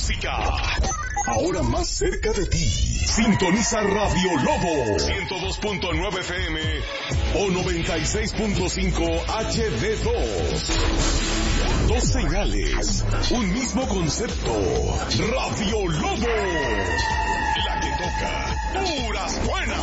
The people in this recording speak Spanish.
música. Ahora más cerca de ti. Sintoniza Radio Lobo 102.9 FM o 96.5 HD2. Dos señales, un mismo concepto. Radio Lobo, la que toca puras buenas.